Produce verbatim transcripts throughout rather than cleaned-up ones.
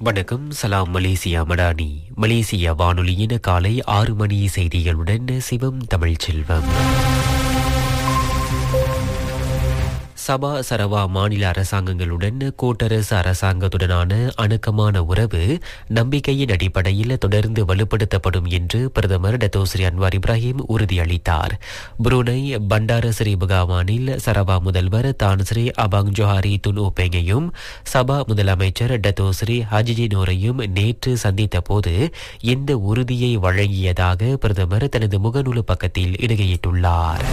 வணக்கம். சலாம் Malaysia Madani. Malaysia வானொலியின் காலை ஆறு மணி செய்திகளுடன் சிவம் தமிழ் செல்வம். சபா சரவா மாநில அரசாங்கங்களுடன் கூட்டரசு அரசாங்கத்துடனான அணுக்கமான உறவு நம்பிக்கையின் அடிப்படையில் தொடர்ந்து வலுப்படுத்தப்படும் என்று பிரதமர் டத்தோஸ்ரீ அன்வார் இப்ராஹிம் உறுதியளித்தார். புரூனை பண்டாரஸ்ரீ பகாவானில் சரவா முதல்வர் தான்ஸ்ரீ அபாங் ஜோஹாரி துன் ஓபெங்கையும் சபா முதலமைச்சர் டத்தோஸ்ரீ ஹஜிஜி நோரையும் நேற்று சந்தித்த போது இந்த உறுதியை வழங்கியதாக பிரதமர் தனது முகநூல் பக்கத்தில் இடுகையிட்டுள்ளார்.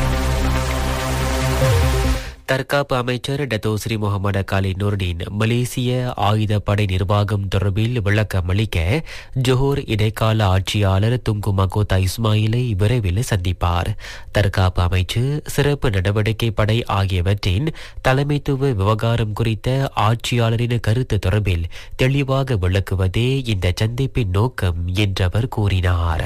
தற்காப்பு அமைச்சர் டத்தோஸ்ரீ முகமது காலி நூர்டின் மலேசிய ஆயுதப்படை நிர்வாகம் தொடர்பில் விளக்கம் அளிக்க ஜோஹர் இடைக்கால ஆட்சியாளர் துங்கு மகோதா இஸ்மாயிலை விரைவில் சந்திப்பார். தற்காப்பு அமைச்சு, சிறப்பு நடவடிக்கை படை ஆகியவற்றின் தலைமைத்துவ விவகாரம் குறித்த ஆட்சியாளரின் கருத்து தொடர்பில் தெளிவாக விளக்குவதே இந்த சந்திப்பின் நோக்கம் என்றவர் கூறினார்.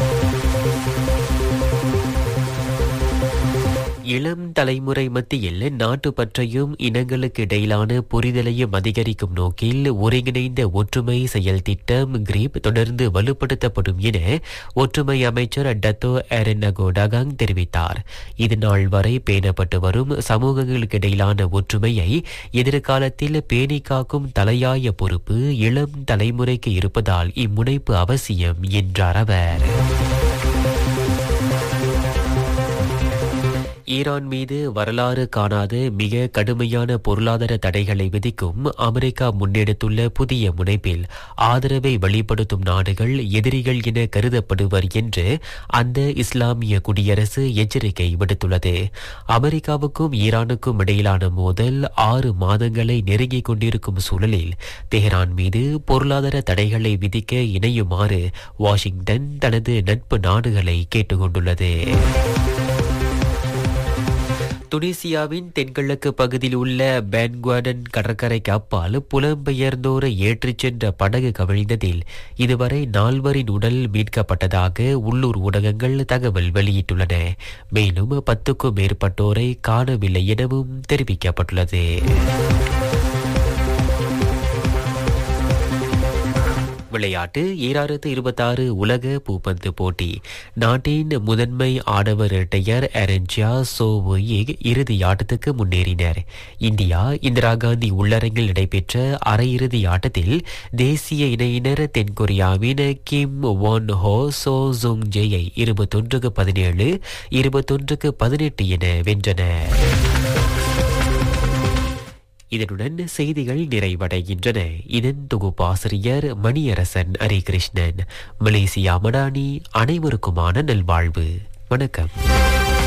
இளம் தலைமுறை மத்தியில் நாட்டுப்பற்றையும் இனங்களுக்கு இடையிலான புரிதலையும் அதிகரிக்கும் நோக்கில் ஒருங்கிணைந்த ஒற்றுமை செயல் திட்டம் கிரீப் தொடர்ந்து வலுப்படுத்தப்படும் என ஒற்றுமை அமைச்சர் டத்தோ எரனகோ டகாங் தெரிவித்தார். இது நாள் வரை பேணப்பட்டு வரும் சமூகங்களுக்கு இடையிலான ஒற்றுமையை எதிர்காலத்தில் பேணி காக்கும் தலையாய பொறுப்பு இளம் தலைமுறைக்கு இருப்பதால் இம்முனைப்பு அவசியம் என்றார் அவர். ஈரான் மீது வரலாறு காணாத மிக கடுமையான பொருளாதார தடைகளை விதிக்கும் அமெரிக்கா முன்னெடுத்துள்ள புதிய முனைப்பில் ஆதரவை வெளிப்படுத்தும் நாடுகள் எதிரிகள் என கருதப்படுவர் என்று அந்த இஸ்லாமிய குடியரசு எச்சரிக்கை விடுத்துள்ளது. அமெரிக்காவுக்கும் ஈரானுக்கும் இடையிலான மோதல் ஆறு மாதங்களை நெருங்கிக் கொண்டிருக்கும் சூழலில் தெஹ்ரான் மீது பொருளாதார தடைகளை விதிக்க இணையுமாறு வாஷிங்டன் தனது நட்பு நாடுகளை கேட்டுக்கொண்டுள்ளது. துனிசியாவின் தென்கிழக்கு பகுதியில் உள்ள பேன்குவாடன் கடற்கரைக்கு அப்பால் புலம்பெயர்ந்தோரை ஏற்றிச் சென்ற படகு கவிழ்ந்ததில் இதுவரை நால்வரின் உடல் மீட்கப்பட்டதாக உள்ளூர் ஊடகங்கள் தகவல் வெளியிட்டுள்ளன. மேலும் பத்துக்கும் மேற்பட்டோரை காணவில்லை எனவும் தெரிவிக்கப்பட்டுள்ளது. விளையாட்டு. ஈராயிரத்து இருபத்தி ஆறு உலக பூப்பந்து போட்டி. நாட்டின் முதன்மை ஆடவர் இரட்டையர் அரன்ஜியா சோவோயிக் இறுதி ஆட்டத்துக்கு முன்னேறினர். இந்தியா இந்திரா காந்தி உள்ளரங்கில் நடைபெற்ற அரையிறுதி ஆட்டத்தில் தேசிய இணையினர் தென்கொரியாவின் கிம் ஒன் ஹோ சோ ஜுங் ஜெயை இருபத்தொன்றுக்கு பதினேழு இருபத்தொன்றுக்கு பதினெட்டு என வென்றனர். இதனுடன் செய்திகள் நிறைவடைகின்றன. இதன் தொகுப்பாசிரியர் மணியரசன் ஹரிகிருஷ்ணன். மலேசியா மடானி. அனைவருக்குமான நல்வாழ்வு. வணக்கம்.